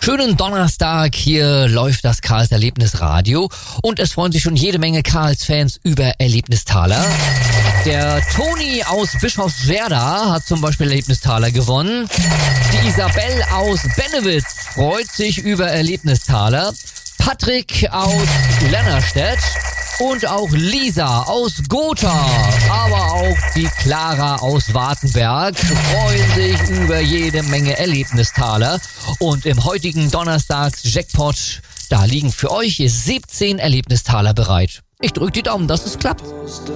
Schönen Donnerstag, hier läuft das Karls Erlebnisradio und es freuen sich schon jede Menge Karls-Fans über Erlebnistaler. Der Toni aus Bischofswerda hat zum Beispiel Erlebnistaler gewonnen. Die Isabel aus Bennewitz freut sich über Erlebnistaler. Patrick aus Lennerstedt und auch Lisa aus Gotha, aber auch die Clara aus Wartenberg freuen sich über jede Menge Erlebnistaler. Und im heutigen Donnerstags-Jackpot, da liegen für euch 17 Erlebnistaler bereit. Ich drücke die Daumen, dass es klappt.